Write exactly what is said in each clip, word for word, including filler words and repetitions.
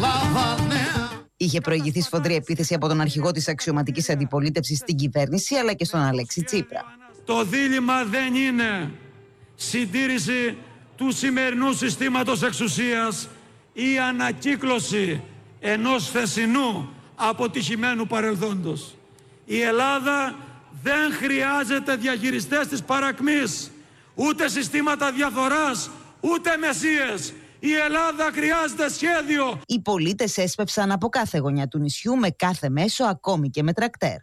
Ελλάδα νέα. Είχε προηγηθεί σφοδρή επίθεση από τον αρχηγό της αξιωματικής αντιπολίτευσης στην κυβέρνηση αλλά και στον Αλέξη Τσίπρα. Το δίλημμα δεν είναι συντήρηση του σημερινού συστήματος εξουσίας ή ανακύκλωση ενός θεσινού αποτυχημένου παρελθόντος. Η Ελλάδα δεν χρειάζεται διαχειριστές της παρακμής, ούτε συστήματα διαφθοράς, ούτε μεσίες. Η Ελλάδα χρειάζεται σχέδιο. Οι πολίτες έσπευσαν από κάθε γωνιά του νησιού με κάθε μέσο, ακόμη και με τρακτέρ.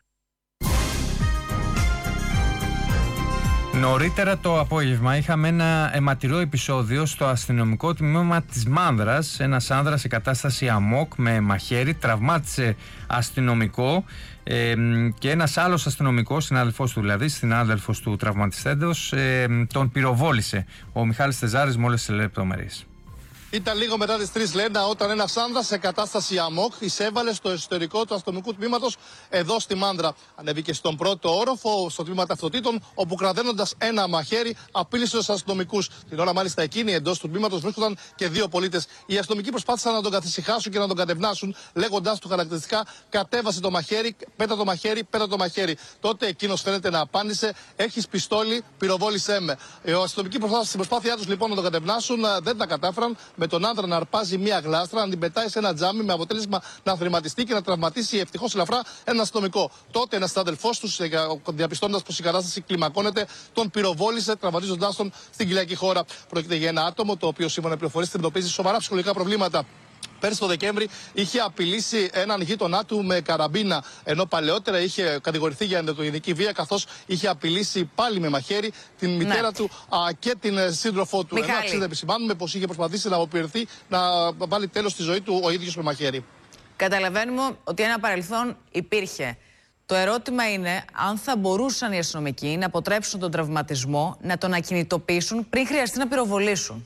Νωρίτερα το απόγευμα είχαμε ένα αιματηρό επεισόδιο στο αστυνομικό τμήμα της Μάνδρας. Ένας άνδρας σε κατάσταση αμόκ με μαχαίρι τραυμάτισε αστυνομικό ε, και ένας άλλος αστυνομικός, συνάδελφός του δηλαδή, συνάδελφος του τραυματιστέντος, ε, τον πυροβόλησε. Ο Μιχάλης Τεζάρης με όλες τις λεπτομέρειες. Ήταν λίγο μετά τις τρεις Λένα όταν ένας άνδρας σε κατάσταση αμόκ εισέβαλε στο εσωτερικό του αστυνομικού τμήματος εδώ στη Μάνδρα. Ανέβηκε στον πρώτο όροφο, στο τμήμα ταυτοτήτων, όπου κραταίνοντας ένα μαχαίρι απείλησε τους αστυνομικούς. Την ώρα μάλιστα εκείνη εντός του τμήματος βρίσκονταν και δύο πολίτες. Οι αστυνομικοί προσπάθησαν να τον καθησυχάσουν και να τον κατευνάσουν, λέγοντας του χαρακτηριστικά: κατέβασε το μαχαίρι, πέτα το μαχαίρι, πέτα το μαχαίρι. Τότε εκείνος φαίνεται να απάντησε: έχεις πιστόλι, πυροβόλησέ με. Οι αστυνομικοί στην προσπάθειά τους λοιπόν να τον κατευνάσουν δεν τα κατάφεραν, με τον άντρα να αρπάζει μία γλάστρα, να την πετάει σε ένα τζάμι με αποτέλεσμα να θρηματιστεί και να τραυματίσει ευτυχώς ελαφρά ένα αστυνομικό. Τότε ένας συνάδελφός του, διαπιστώνοντας πως η κατάσταση κλιμακώνεται, τον πυροβόλησε, τραυματίζοντάς τον στην κοιλιακή χώρα. Πρόκειται για ένα άτομο το οποίο σύμφωνα με πληροφορίες αντιμετωπίζει σοβαρά ψυχολογικά προβλήματα. Πέρσι το Δεκέμβρη είχε απειλήσει έναν γείτονά του με καραμπίνα, ενώ παλαιότερα είχε κατηγορηθεί για ενδοκογενειακή βία, καθώς είχε απειλήσει πάλι με μαχαίρι την μητέρα ναι. του α, και την σύντροφό του. Μιχάλη. Ενώ αξίζει να επισημάνουμε πως είχε προσπαθήσει να αποπειρηθεί να βάλει τέλος στη ζωή του ο ίδιος με μαχαίρι. Καταλαβαίνουμε ότι ένα παρελθόν υπήρχε. Το ερώτημα είναι αν θα μπορούσαν οι αστυνομικοί να αποτρέψουν τον τραυματισμό, να τον ακινητοποιήσουν πριν χρειαστεί να πυροβολήσουν.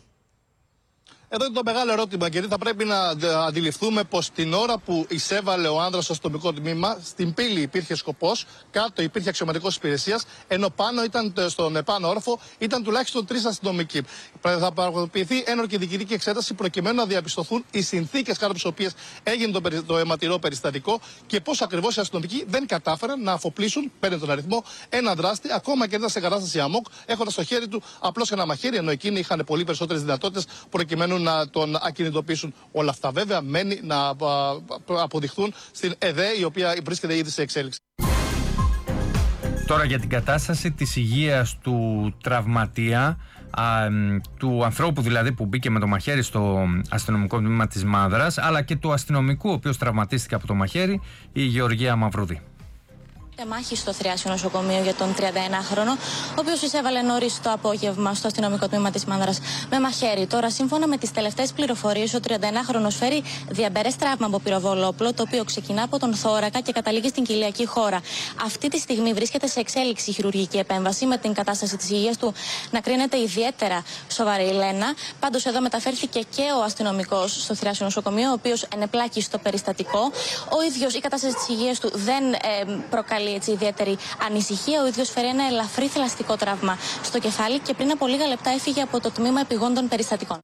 Εδώ είναι το μεγάλο ερώτημα, γιατί θα πρέπει να αντιληφθούμε πως την ώρα που εισέβαλε ο άνδρας στο αστυνομικό τμήμα, στην πύλη υπήρχε σκοπός, κάτω υπήρχε αξιωματικός υπηρεσίας, ενώ πάνω ήταν, στον επάνω όροφο ήταν τουλάχιστον τρεις αστυνομικοί. Θα πραγματοποιηθεί ένορκη διοικητική εξέταση προκειμένου να διαπιστωθούν οι συνθήκες κάτω από τις οποίες έγινε το, το αιματηρό περιστατικό και πώς ακριβώς οι αστυνομικοί δεν κατάφεραν να αφοπλίσουν, παίρνει τον αριθμό, έναν δράστη, ακόμα και ήταν σε κατάσταση αμόκ, έχοντας στο χέρι του απλώς ένα μαχαίρι, ενώ εκείνοι είχαν πολύ περισσότερες δυνατότητες προκειμένου να τον ακινητοποιήσουν. Όλα αυτά βέβαια μένει να αποδειχθούν στην ΕΔΕ, η οποία βρίσκεται ήδη σε εξέλιξη. Τώρα για την κατάσταση της υγείας του τραυματία, α, του ανθρώπου δηλαδή που μπήκε με το μαχαίρι στο αστυνομικό τμήμα της Μάνδρας, αλλά και του αστυνομικού ο οποίος τραυματίστηκε από το μαχαίρι, η Γεωργία Μαυρουδή. Μάχη στο Θριάσιο νοσοκομείο για τον τριανταενάχρονο, ο οποίος εισέβαλε νωρίς το απόγευμα στο αστυνομικό τμήμα της Μάνδρας με μαχαίρι. Τώρα, σύμφωνα με τις τελευταίες πληροφορίες, ο τριανταενάχρονος φέρει διαμπερές τραύμα από πυροβολόπλο, το οποίο ξεκινά από τον θώρακα και καταλήγει στην κοιλιακή χώρα. Αυτή τη στιγμή βρίσκεται σε εξέλιξη η χειρουργική επέμβαση, με την κατάσταση της υγείας του να κρίνεται ιδιαίτερα σοβαρή, η Λένα. Πάντως, εδώ μεταφέρθηκε και ο αστυνομικός στο Θριάσιο νοσοκομείο, ο οποίος ενεπλάκη στο περιστατικό. Ο ίδιος, η κατάσταση της υγείας του δεν ε, προκαλεί έτσι ιδιαίτερη ανησυχία. Ο ίδιος φέρει ένα ελαφρύ θηλαστικό τραύμα στο κεφάλι και πριν από λίγα λεπτά έφυγε από το τμήμα επιγόντων περιστατικών.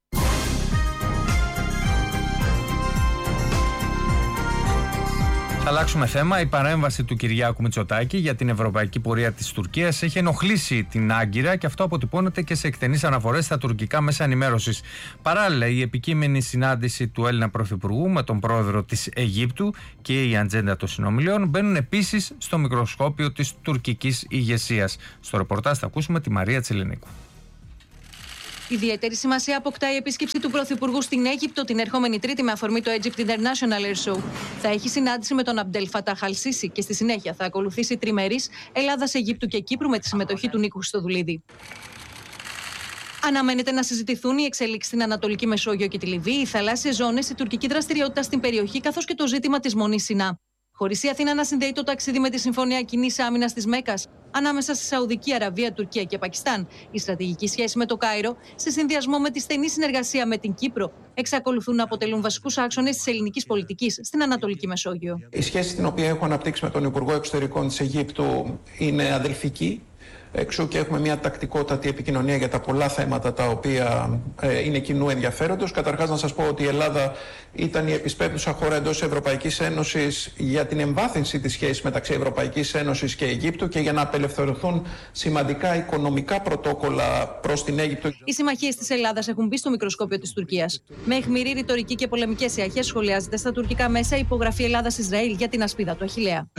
Θα αλλάξουμε θέμα. Η παρέμβαση του Κυριάκου Μητσοτάκη για την ευρωπαϊκή πορεία της Τουρκίας έχει ενοχλήσει την Άγκυρα και αυτό αποτυπώνεται και σε εκτενείς αναφορές στα τουρκικά μέσα ενημέρωσης. Παράλληλα, η επικείμενη συνάντηση του Έλληνα Πρωθυπουργού με τον πρόεδρο της Αιγύπτου και η ατζέντα των συνομιλιών μπαίνουν επίσης στο μικροσκόπιο της τουρκικής ηγεσίας. Στο ρεπορτάζ θα ακούσουμε τη Μαρία Τσιλενίκου. Ιδιαίτερη σημασία αποκτά η επίσκεψη του Πρωθυπουργού στην Αίγυπτο την ερχόμενη Τρίτη με αφορμή το Egypt International Air Show. Θα έχει συνάντηση με τον Αμπτέλ Φατάχ Αλ Σίσι και στη συνέχεια θα ακολουθήσει τριμερής Ελλάδας, Αιγύπτου και Κύπρου με τη συμμετοχή του Νίκου Χριστοδουλίδη. Αναμένεται να συζητηθούν οι εξέλιξεις στην Ανατολική Μεσόγειο και τη Λιβύη, οι θαλάσσιες ζώνες, η τουρκική δραστηριότητα στην περιοχή καθώς και το ζήτημα της Μονής Σινά. Χωρίς η Αθήνα να συνδέει το ταξίδι με τη Συμφωνία Κοινής Άμυνας της Μέκκας ανάμεσα στη Σαουδική Αραβία, Τουρκία και Πακιστάν, η στρατηγική σχέση με το Κάιρο, σε συνδυασμό με τη στενή συνεργασία με την Κύπρο, εξακολουθούν να αποτελούν βασικούς άξονες της ελληνικής πολιτικής στην Ανατολική Μεσόγειο. Η σχέση την οποία έχω αναπτύξει με τον Υπουργό Εξωτερικών της Αιγύπτου είναι αδελφική. εξού και έχουμε μια τακτικότατη επικοινωνία για τα πολλά θέματα τα οποία ε, είναι κοινού ενδιαφέροντος. Καταρχάς να σας πω ότι η Ελλάδα ήταν η επισπεύδουσα χώρα εντός Ευρωπαϊκής Ένωσης για την εμβάθυνση της σχέσης μεταξύ Ευρωπαϊκής Ένωσης και Αιγύπτου και για να απελευθερωθούν σημαντικά οικονομικά πρωτόκολλα προς την Αίγυπτο. Οι συμμαχίες της Ελλάδας έχουν μπει στο μικροσκόπιο της Τουρκίας. Με αιχμηρή ρητορική και πολεμικές ιαχές σχολιάζεται στα τουρκικά μέσα η υπογραφή Ελλάδας-Ισραήλ για την ασπίδα του Αχιλλέα.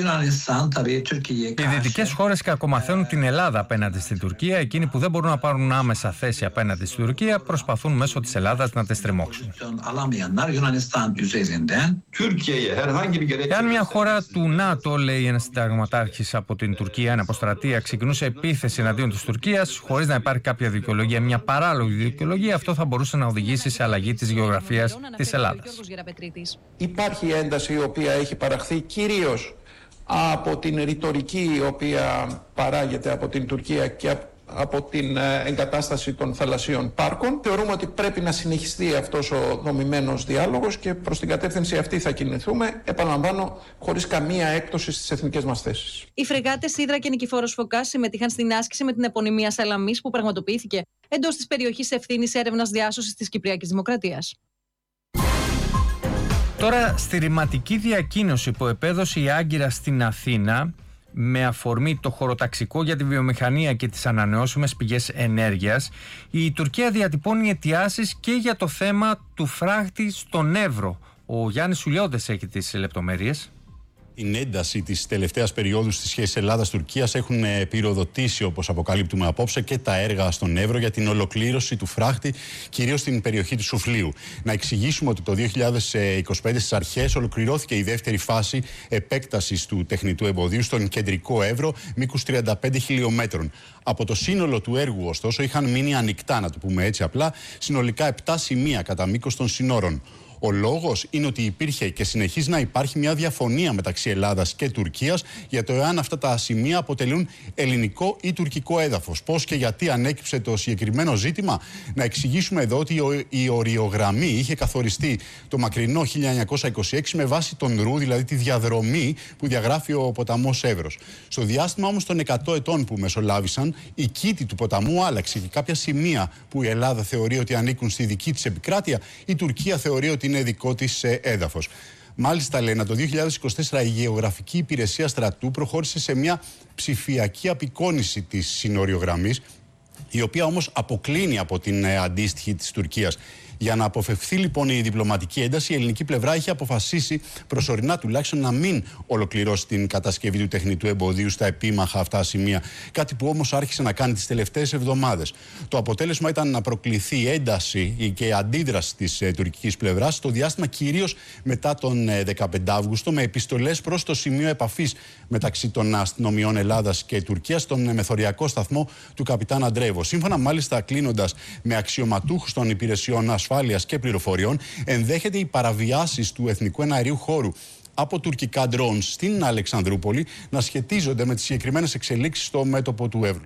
Οι δυτικές χώρες κακομαθαίνουν την Ελλάδα απέναντι στην Τουρκία. Εκείνοι που δεν μπορούν να πάρουν άμεσα θέση απέναντι στην Τουρκία προσπαθούν μέσω της Ελλάδας να τη στριμώξουν. Εάν μια χώρα του ΝΑΤΟ, λέει ένας συνταγματάρχης από την Τουρκία, ένα αποστρατεία, ξεκινούσε επίθεση εναντίον της Τουρκίας, χωρίς να υπάρχει κάποια δικαιολογία, μια παράλογη δικαιολογία, αυτό θα μπορούσε να οδηγήσει σε αλλαγή της γεωγραφίας της Ελλάδας. Υπάρχει ένταση η οποία έχει παραχθεί κυρίως από την ρητορική η οποία παράγεται από την Τουρκία και από την εγκατάσταση των θαλασσίων πάρκων. Θεωρούμε ότι πρέπει να συνεχιστεί αυτός ο δομημένος διάλογος και προς την κατεύθυνση αυτή θα κινηθούμε, επαναλαμβάνω, χωρίς καμία έκπτωση στις εθνικές μας θέσεις. Οι φρεγάτες Ύδρα και Νικηφόρος Φωκάς συμμετείχαν στην άσκηση με την επωνυμία Σαλαμής που πραγματοποιήθηκε εντός της περιοχής ευθύνης έρευνας διάσωσης της Κυπριακής Δημοκρατίας. Τώρα, στη ρηματική διακοίνωση που επέδωσε η Άγκυρα στην Αθήνα με αφορμή το χωροταξικό για τη βιομηχανία και τις ανανεώσιμες πηγές ενέργειας, η Τουρκία διατυπώνει αιτιάσεις και για το θέμα του φράχτη στον Εύρο. Ο Γιάννης Σουλιώδης έχει τις λεπτομέρειες. Την ένταση της τελευταίας περίοδου στις σχέσεις Ελλάδας-Τουρκίας έχουν πυροδοτήσει, όπως αποκαλύπτουμε απόψε, και τα έργα στον Εύρο για την ολοκλήρωση του φράχτη, κυρίως στην περιοχή του Σουφλίου. Να εξηγήσουμε ότι το δύο χιλιάδες είκοσι πέντε στις αρχές ολοκληρώθηκε η δεύτερη φάση επέκτασης του τεχνητού εμποδίου στον κεντρικό Εύρο, μήκους τριάντα πέντε χιλιομέτρων. Από το σύνολο του έργου, ωστόσο, είχαν μείνει ανοιχτά, να το πούμε έτσι απλά, συνολικά επτά σημεία κατά μήκος των συνόρων. Ο λόγος είναι ότι υπήρχε και συνεχίζει να υπάρχει μια διαφωνία μεταξύ Ελλάδας και Τουρκίας για το εάν αυτά τα σημεία αποτελούν ελληνικό ή τουρκικό έδαφος. Πώς και γιατί ανέκυψε το συγκεκριμένο ζήτημα, να εξηγήσουμε εδώ ότι η οριογραμμή είχε καθοριστεί το μακρινό χίλια εννιακόσια είκοσι έξι με βάση τον Ρου, δηλαδή τη διαδρομή που διαγράφει ο ποταμός Εύρος. Στο διάστημα όμως των εκατό ετών που μεσολάβησαν, η κήτη του ποταμού άλλαξε και κάποια σημεία που η Ελλάδα θεωρεί ότι ανήκουν στη δική της επικράτεια, η Τουρκία θεωρεί ότι είναι δικό της έδαφος. Μάλιστα, λένε, το δύο χιλιάδες είκοσι τέσσερα η Γεωγραφική Υπηρεσία Στρατού προχώρησε σε μια ψηφιακή απεικόνιση της συνοριογραμμής, η οποία όμως αποκλίνει από την αντίστοιχη της Τουρκίας. Για να αποφευθεί λοιπόν η διπλωματική ένταση, η ελληνική πλευρά είχε αποφασίσει προσωρινά τουλάχιστον να μην ολοκληρώσει την κατασκευή του τεχνητού εμποδίου στα επίμαχα αυτά σημεία. Κάτι που όμως άρχισε να κάνει τις τελευταίες εβδομάδες. Το αποτέλεσμα ήταν να προκληθεί ένταση και αντίδραση της ε, τουρκικής πλευράς στο διάστημα κυρίως μετά τον ε, δεκαπέντε Αυγούστου, με επιστολές προς το σημείο επαφής μεταξύ των αστυνομιών Ελλάδας και Τουρκίας, στον ε, μεθοριακό σταθμό του καπιτάν Αντρέβο. Σύμφωνα μάλιστα κλείνοντας με αξιωματούχους των υπηρεσιών ασφάλειας και πληροφοριών, ενδέχεται οι παραβιάσεις του εθνικού εναερίου χώρου από τουρκικά drones στην Αλεξανδρούπολη να σχετίζονται με τις συγκεκριμένες εξελίξεις στο μέτωπο του Εύρου.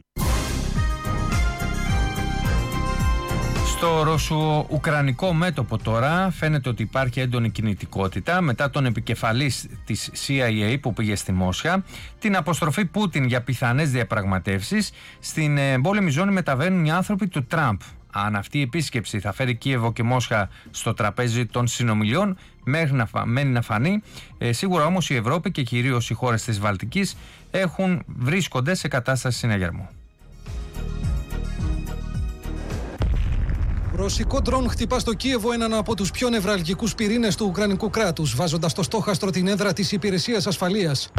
Στο ρωσο-ουκρανικό μέτωπο τώρα φαίνεται ότι υπάρχει έντονη κινητικότητα μετά τον επικεφαλής της σι άι έι που πήγε στη Μόσχα, την αποστροφή Πούτιν για πιθανές διαπραγματεύσεις. Στην εμπόλεμη ζώνη μεταβαίνουν οι άνθρωποι του Τραμπ. Αν αυτή η επίσκεψη θα φέρει Κίεβο και Μόσχα στο τραπέζι των συνομιλιών, μέχρι να φα... μένει να φανεί. Ε, σίγουρα όμως η Ευρώπη και κυρίως οι χώρες της Βαλτικής έχουν, βρίσκονται σε κατάσταση συναγερμού. Ρωσικό ντρόν χτυπά στο Κίεβο έναν από τους πιο νευραλγικούς πυρήνες του Ουκρανικού κράτους, βάζοντας στο στόχαστρο την έδρα της Υπηρεσίας Ασφαλείας.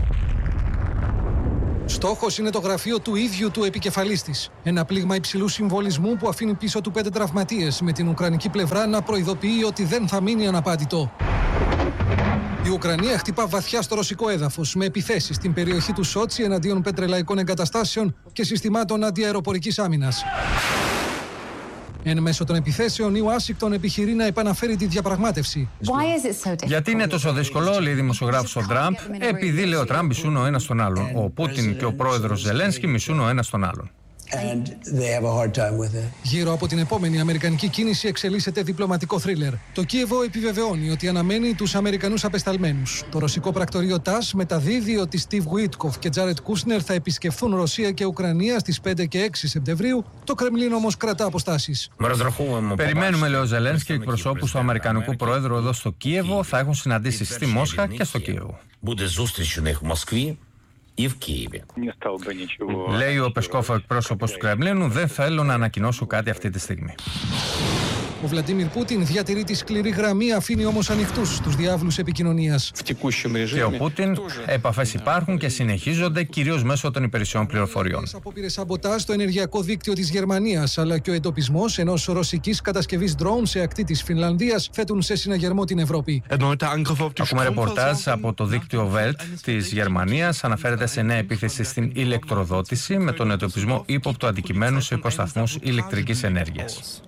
Στόχος είναι το γραφείο του ίδιου του επικεφαλής της. Ένα πλήγμα υψηλού συμβολισμού που αφήνει πίσω του πέντε τραυματίες, με την Ουκρανική πλευρά να προειδοποιεί ότι δεν θα μείνει αναπάτητο. Η Ουκρανία χτυπά βαθιά στο ρωσικό έδαφος, με επιθέσεις στην περιοχή του Σότσι εναντίον πετρελαϊκών εγκαταστάσεων και συστημάτων αντιαεροπορικής άμυνας. Εν μέσω των επιθέσεων, η Ουάσιγκτον επιχειρεί να επαναφέρει τη διαπραγμάτευση. Γιατί είναι τόσο δύσκολο, λέει η δημοσιογράφος ο Τραμπ? Επειδή, λέει ο Τραμπ, μισούν ο ένας τον άλλον. Ο Πούτιν και ο πρόεδρος Ζελένσκι μισούν ο ένας τον άλλον. And they have a hard time with it. Γύρω από την επόμενη αμερικανική κίνηση εξελίσσεται διπλωματικό θρίλερ. Το Κίεβο επιβεβαιώνει ότι αναμένει τους Αμερικανούς απεσταλμένους. Το ρωσικό πρακτορείο τας μεταδίδει ότι Στιβ Γουίτκοφ και Τζάρετ Κούσνερ θα επισκεφθούν Ρωσία και Ουκρανία στις πέντε και έξι Σεπτεμβρίου. Το Κρεμλίνο όμως κρατά αποστάσεις. Περιμένουμε, λέει ο Ζελένσκι, εκπροσώπους του Αμερικανικού Προέδρου εδώ στο Κίεβο θα έχουν συναντήσεις στη Μόσχα και στο Κίεβο. Λέει ο Πεσκόφ, εκπρόσωπος του Κρεμλίνου, δεν θέλω να ανακοινώσω κάτι αυτή τη στιγμή. Ο Βλαντίμιρ Πούτιν διατηρεί τη σκληρή γραμμή, αφήνει όμως ανοιχτούς τους διάβλους επικοινωνίας. Και ο Πούτιν, επαφές υπάρχουν και συνεχίζονται κυρίως μέσω των υπηρεσιών πληροφοριών. Απόπειρες σαμποτάζ στο ενεργειακό δίκτυο της Γερμανίας, αλλά και ο εντοπισμός ενός ρωσικής κατασκευής ντρόουν σε ακτή της Φινλανδίας θέτουν σε συναγερμό την Ευρώπη. Έχουμε ρεπορτάζ από το δίκτυο Βέλτ της Γερμανίας. Αναφέρεται σε νέα επίθεση στην ηλεκτροδότηση με τον εντοπισμό ύποπτου αντικειμένου σε υποσταθμούς ηλεκτρικής ενέργειας.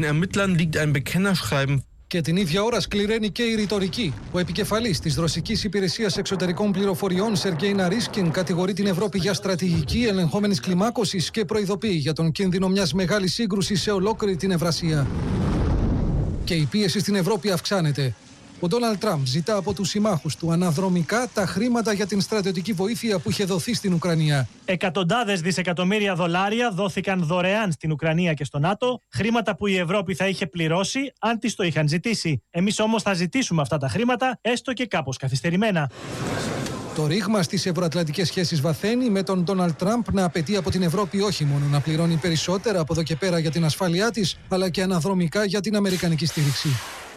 Και την ίδια ώρα σκληραίνει και η ρητορική. Ο επικεφαλής της Ρωσικής Υπηρεσίας Εξωτερικών Πληροφοριών, Σεργέι Ναρίσκιν, κατηγορεί την Ευρώπη για στρατηγική ελεγχόμενης κλιμάκωσης και προειδοποιεί για τον κίνδυνο μιας μεγάλης σύγκρουσης σε ολόκληρη την Ευρασία. Και η πίεση στην Ευρώπη αυξάνεται. Ο Ντόναλντ Τραμπ ζητά από τους συμμάχους του αναδρομικά τα χρήματα για την στρατιωτική βοήθεια που είχε δοθεί στην Ουκρανία. Εκατοντάδες δισεκατομμύρια δολάρια δόθηκαν δωρεάν στην Ουκρανία και στο ΝΑΤΟ, χρήματα που η Ευρώπη θα είχε πληρώσει αν της το είχαν ζητήσει. Εμείς όμως θα ζητήσουμε αυτά τα χρήματα, έστω και κάπως καθυστερημένα. Το ρήγμα στις ευρωατλαντικές σχέσεις βαθαίνει, με τον Ντόναλντ Τραμπ να απαιτεί από την Ευρώπη όχι μόνο να πληρώνει περισσότερα από εδώ και πέρα για την ασφάλειά της, αλλά και αναδρομικά για την αμερικανική στήριξη.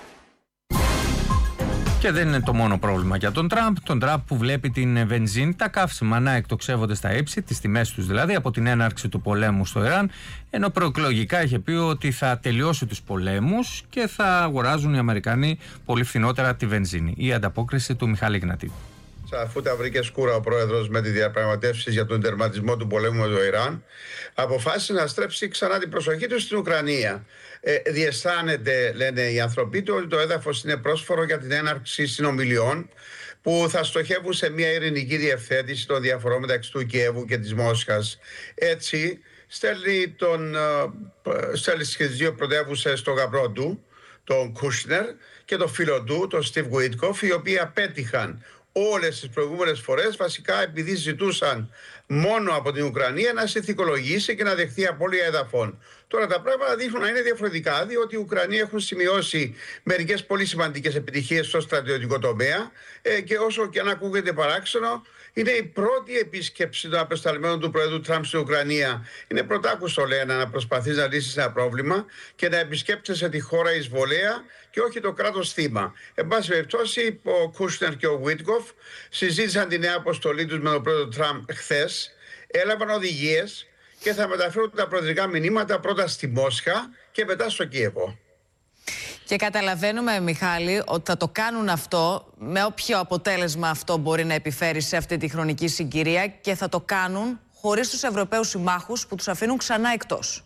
Και δεν είναι το μόνο πρόβλημα για τον Τραμπ. Τον Τραμπ που βλέπει την βενζίνη, τα καύσιμα να εκτοξεύονται στα ύψη, τις τιμές τους δηλαδή, από την έναρξη του πολέμου στο Ιράν, ενώ προεκλογικά είχε πει ότι θα τελειώσει τους πολέμους και θα αγοράζουν οι Αμερικανοί πολύ φθηνότερα τη βενζίνη. Η ανταπόκριση του Μιχάλη Γνατίδη. Αφού τα βρήκε σκούρα ο πρόεδρος με τη διαπραγματεύσεις για τον τερματισμό του πολέμου με το Ιράν, αποφάσισε να στρέψει ξανά την προσοχή του στην Ουκρανία. Ε, διαισθάνεται, λένε οι άνθρωποι του, ότι το έδαφος είναι πρόσφορο για την έναρξη συνομιλιών που θα στοχεύουν σε μια ειρηνική διευθέτηση των διαφορών μεταξύ του Κιέβου και της Μόσχας. Έτσι, στέλνει, τον, στέλνει στις δύο πρωτεύουσες στο γαμπρό του, τον Κούσνερ, και τον φίλο του, τον Στιβ Γουίτκοφ, οι οποίοι απέτυχαν όλες τις προηγούμενες φορές, βασικά επειδή ζητούσαν μόνο από την Ουκρανία να συνθηκολογήσει και να δεχθεί απώλεια εδαφών. Τώρα τα πράγματα δείχνουν να είναι διαφορετικά, διότι οι Ουκρανοί έχουν σημειώσει μερικές πολύ σημαντικές επιτυχίες στο στρατιωτικό τομέα ε, και όσο και αν ακούγεται παράξενο, είναι η πρώτη επίσκεψη των απεσταλμένων του Προέδρου Τραμπ στην Ουκρανία. Είναι πρωτάκουστο, λένε, να προσπαθείς να λύσεις ένα πρόβλημα και να επισκέπτεσαι τη χώρα εισβολέα και όχι το κράτος θύμα. Εν πάση περιπτώσει, ο Κούσνερ και ο Γουίτκοφ συζήτησαν τη νέα αποστολή τους με τον Πρόεδρο Τραμπ χθες, έλαβαν οδηγίες και θα μεταφέρουν τα προεδρικά μηνύματα πρώτα στη Μόσχα και μετά στο Κίεβο. Και καταλαβαίνουμε, Μιχάλη, ότι θα το κάνουν αυτό με όποιο αποτέλεσμα αυτό μπορεί να επιφέρει σε αυτή τη χρονική συγκυρία και θα το κάνουν χωρίς τους Ευρωπαίους συμμάχους που τους αφήνουν ξανά εκτός.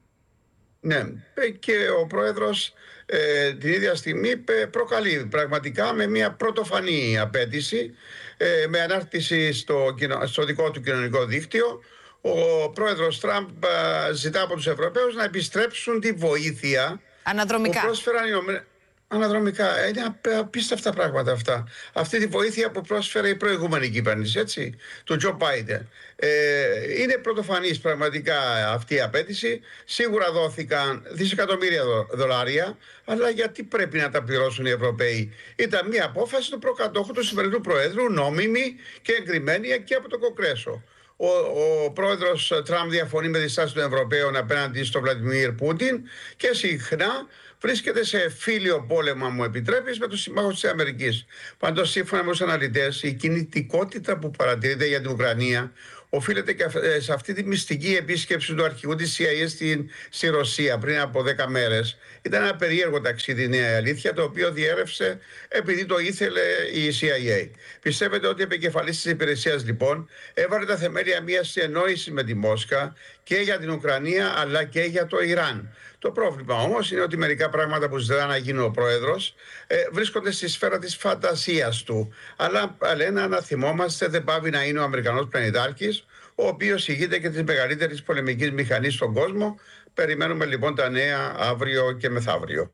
Ναι, και ο πρόεδρος ε, την ίδια στιγμή προκαλεί πραγματικά με μια πρωτοφανή απέτηση, ε, με ανάρτηση στο, στο δικό του κοινωνικό δίκτυο. Ο πρόεδρος Τραμπ ζητά από τους Ευρωπαίους να επιστρέψουν τη βοήθεια αναδρομικά. Που πρόσφεραν οι Ηνωμένες... Αναδρομικά. Είναι απίστευτα πράγματα αυτά. Αυτή τη βοήθεια που πρόσφερε η προηγούμενη κυβέρνηση, έτσι, του Τζο Μπάιντεν. Ε, είναι πρωτοφανής πραγματικά αυτή η απέτηση. Σίγουρα δόθηκαν δισεκατομμύρια δολάρια, αλλά γιατί πρέπει να τα πληρώσουν οι Ευρωπαίοι? Ήταν μια απόφαση του προκατόχου του σημερινού Προέδρου, νόμιμη και εγκριμένη και από το Κογκρέσο. Ο, ο πρόεδρος Τραμπ διαφωνεί με τη στάση των Ευρωπαίων απέναντι στον Βλαντιμίρ Πούτιν και συχνά βρίσκεται σε φίλιο πόλεμα, μου επιτρέπεις, με τους συμμάχους της Αμερικής. Πάντως, σύμφωνα με τους αναλυτές, η κινητικότητα που παρατηρείται για την Ουκρανία οφείλεται και σε αυτή τη μυστική επίσκεψη του αρχηγού της σι άι έι στην, στη Ρωσία πριν από δέκα μέρες. Ήταν ένα περίεργο ταξίδι, νέα αλήθεια, το οποίο διέρευσε επειδή το ήθελε η σι άι έι. Πιστεύετε ότι η επικεφαλής της υπηρεσίας, λοιπόν, έβαλε τα θεμέλια μιας συνεννόησης με τη Μόσχα και για την Ουκρανία αλλά και για το Ιράν. Το πρόβλημα όμως είναι ότι μερικά πράγματα που ζητά να γίνει ο πρόεδρος ε, βρίσκονται στη σφαίρα της φαντασίας του. Αλλά λένε να θυμόμαστε, δεν πάβει να είναι ο Αμερικανός πλανητάρχης, ο οποίος ηγείται και της μεγαλύτερης πολεμικής μηχανής στον κόσμο. Περιμένουμε λοιπόν τα νέα αύριο και μεθαύριο.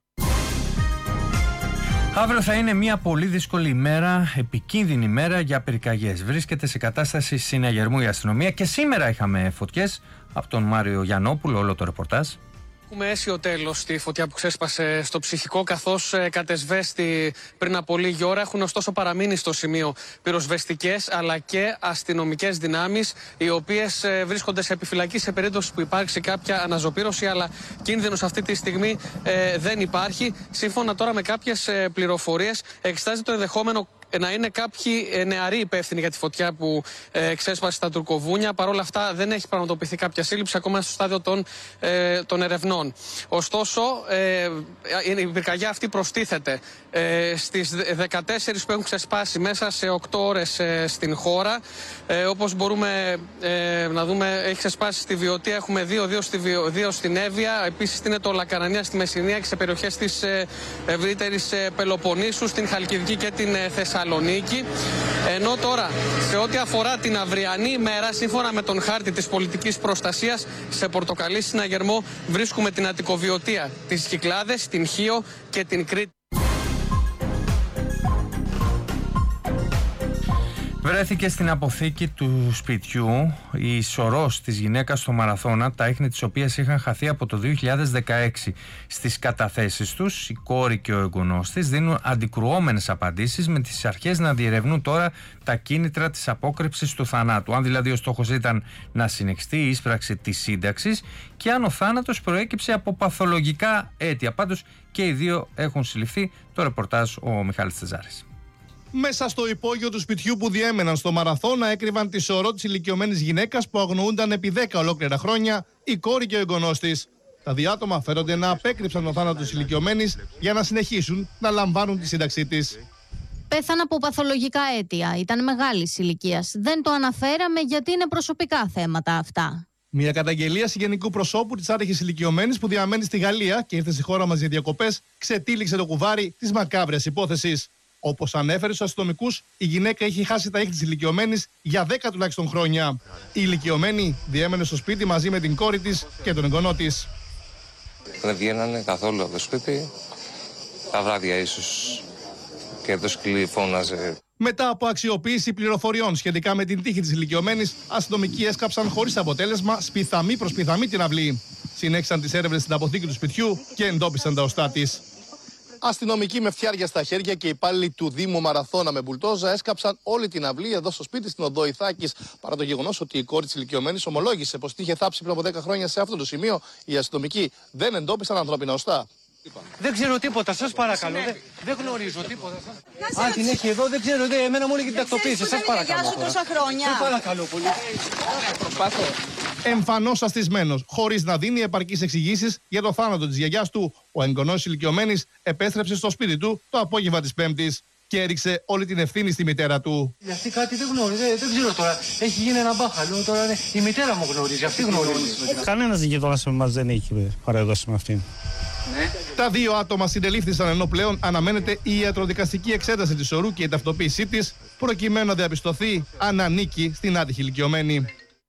Αύριο θα είναι μια πολύ δύσκολη ημέρα, επικίνδυνη ημέρα για πυρκαγιές. Βρίσκεται σε κατάσταση συναγερμού η αστυνομία και σήμερα είχαμε φωτιές. Από τον Μάριο Γιαννόπουλο, όλο το ρεπορτάζ. Έχουμε αίσιο τέλος στη φωτιά που ξέσπασε στο Ψυχικό, καθώς κατεσβέστη πριν από λίγη ώρα. Έχουν ωστόσο παραμείνει στο σημείο πυροσβεστικές αλλά και αστυνομικές δυνάμεις, οι οποίες βρίσκονται σε επιφυλακή σε περίπτωση που υπάρξει κάποια αναζωπήρωση. Αλλά κίνδυνος αυτή τη στιγμή ε, δεν υπάρχει. Σύμφωνα τώρα με κάποιες πληροφορίες, εξετάζεται το ενδεχόμενο να είναι κάποιοι νεαροί υπεύθυνοι για τη φωτιά που ε, ξέσπασε στα Τουρκοβούνια. Παρ' όλα αυτά δεν έχει πραγματοποιηθεί κάποια σύλληψη ακόμα στο στάδιο των, ε, των ερευνών. Ωστόσο, ε, η πυρκαγιά αυτή προστίθεται ε, στις δεκατέσσερις που έχουν ξεσπάσει μέσα σε οκτώ ώρες ε, στην χώρα. Ε, όπως μπορούμε ε, να δούμε, έχει ξεσπάσει στη Βιωτία, έχουμε δύο, δύο, στη Βιο, δύο στην Εύβοια. Επίσης είναι το Λακαρανία στη Μεσσηνία και σε περιοχές της ε, ευρύτερης ε, Πελοποννήσου, στην Χαλκιδική και την ε, Θεσσαλονίκη. Ενώ τώρα, σε ό,τι αφορά την αυριανή ημέρα, σύμφωνα με τον χάρτη της πολιτικής προστασίας, σε πορτοκαλί συναγερμό βρίσκουμε την Αττικοβιωτία, τις Κυκλάδες, την Χίο και την Κρήτη. Βρέθηκε στην αποθήκη του σπιτιού η σωρός της γυναίκας στο Μαραθώνα, τα ίχνη της οποίας είχαν χαθεί από το δύο χιλιάδες δεκαέξι. Στις καταθέσεις τους, η κόρη και ο εγγονός της δίνουν αντικρουόμενες απαντήσεις, με τις αρχές να διερευνούν τώρα τα κίνητρα της απόκρυψης του θανάτου. Αν δηλαδή ο στόχος ήταν να συνεχιστεί η ίσπραξη της σύνταξης και αν ο θάνατος προέκυψε από παθολογικά αίτια. Πάντως και οι δύο έχουν συλληφθεί. Το ρεπορτάζ ο Μιχάλης Τεζάρης. Μέσα στο υπόγειο του σπιτιού που διέμεναν στο Μαραθώνα έκρυβαν τη σωρό της ηλικιωμένης γυναίκας που αγνοούνταν επί δέκα ολόκληρα χρόνια, η κόρη και ο εγγονός της. Τα δύο άτομα φέρονται να απέκρυψαν τον θάνατο της ηλικιωμένης για να συνεχίσουν να λαμβάνουν τη σύνταξή της. Πέθανε από παθολογικά αίτια. Ήταν μεγάλης ηλικίας. Δεν το αναφέραμε γιατί είναι προσωπικά θέματα αυτά. Μια καταγγελία συγγενικού προσώπου της άτυχης ηλικιωμένης που διαμένει στη Γαλλία και ήρθε στη χώρα μας για διακοπές ξετύλιξε το κουβάρι της μακάβριας υπόθεσης. Όπως ανέφερε στους αστυνομικούς, η γυναίκα είχε χάσει τα ίχνη της ηλικιωμένης για δέκα τουλάχιστον χρόνια. Η ηλικιωμένη διέμενε στο σπίτι μαζί με την κόρη της και τον εγγονό της. Δεν βγαίνανε καθόλου από το σπίτι. Τα βράδια ίσως και το σκυλί φώναζε. Μετά από αξιοποίηση πληροφοριών σχετικά με την τύχη της ηλικιωμένης, αστυνομικοί έσκαψαν χωρίς αποτέλεσμα σπιθαμή προς σπιθαμή την αυλή. Συνέχισαν τις έρευνες στην αποθήκη του σπιτιού και εντόπισαν τα οστά της. Αστυνομικοί με φτιάρια στα χέρια και υπάλληλοι του Δήμου Μαραθώνα με μπουλτόζα έσκαψαν όλη την αυλή εδώ στο σπίτι στην οδό Ιθάκης. Παρά το γεγονός ότι η κόρη της ηλικιωμένης ομολόγησε πως είχε θάψει πριν από δέκα χρόνια σε αυτό το σημείο, οι αστυνομικοί δεν εντόπισαν ανθρώπινα οστά. Δεν ξέρω τίποτα, σας παρακαλώ. Δεν, δεν γνωρίζω τίποτα. Αν την έχει εδώ, δεν ξέρω. Δεν, εμένα μου έλεγε την τακτοποίηση. Σας παρακαλώ. Γεια σου τόσα χρόνια. Σας παρακαλώ πολύ. Προσπάθω. Εμφανώς αστισμένος, χωρίς να δίνει επαρκείς εξηγήσεις για το θάνατο της γιαγιάς του, ο εγγονός ηλικιωμένης επέστρεψε στο σπίτι του το απόγευμα της Πέμπτης και έριξε όλη την ευθύνη στη μητέρα του. Για αυτή κάτι δεν γνωρίζει, δεν, δεν ξέρω τώρα. Έχει γίνει ένα μπάχαλο. Τώρα η μητέρα μου γνωρίζει, αυτή γνωρίζει. Κανένας γειτόνας με μας δεν έχει παραδώσει με αυτήν. Ναι. Τα δύο άτομα συντελήφθησαν ενώ πλέον αναμένεται η ιατροδικαστική εξέταση της σωρού και η ταυτοποίησή της προκειμένου να διαπιστωθεί αν ανήκει στην άτυχη ηλικιωμένη.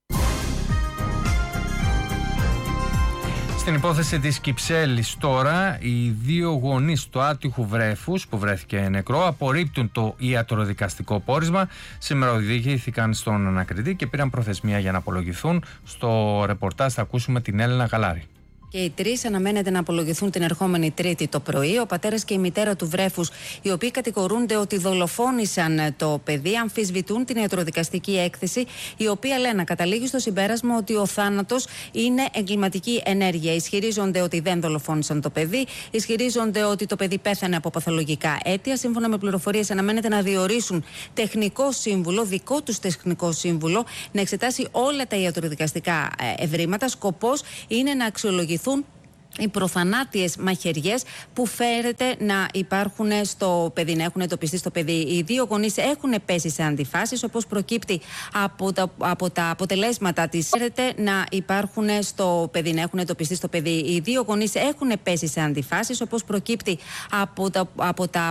Στην υπόθεση της Κυψέλης τώρα, οι δύο γονείς του άτυχου βρέφους που βρέθηκε νεκρό απορρίπτουν το ιατροδικαστικό πόρισμα. Σήμερα οδηγήθηκαν στον ανακριτή και πήραν προθεσμία για να απολογηθούν. Στο ρεπορτάζ θα ακούσουμε την Έλενα Γαλάρη. Και οι τρεις αναμένεται να απολογηθούν την ερχόμενη Τρίτη το πρωί. Ο πατέρας και η μητέρα του βρέφους, οι οποίοι κατηγορούνται ότι δολοφόνησαν το παιδί, αμφισβητούν την ιατροδικαστική έκθεση, η οποία λένε καταλήγει στο συμπέρασμα ότι ο θάνατος είναι εγκληματική ενέργεια. Ισχυρίζονται ότι δεν δολοφόνησαν το παιδί, ισχυρίζονται ότι το παιδί πέθανε από παθολογικά αίτια. Σύμφωνα με πληροφορίες, αναμένεται να διορίσουν τεχνικό σύμβουλο, δικό τους τεχνικό σύμβουλο, να εξετάσει όλα τα ιατροδικαστικά ευρήματα. Σκοπός είναι να αξιολογηθούν οι προθανάτιες μαχαιριές που φέρεται να υπάρχουν στο παιδί, να έχουν εντοπιστεί στο παιδί. Οι δύο γονείς έχουν πέσει σε αντιφάσεις, όπως προκύπτει από τα, από τα αποτελέσματα της. Φέρεται να υπάρχουν στο παιδί, να έχουν εντοπιστεί στο παιδί. Οι δύο γονείς έχουν πέσει σε αντιφάσεις, όπως προκύπτει από τα, από τα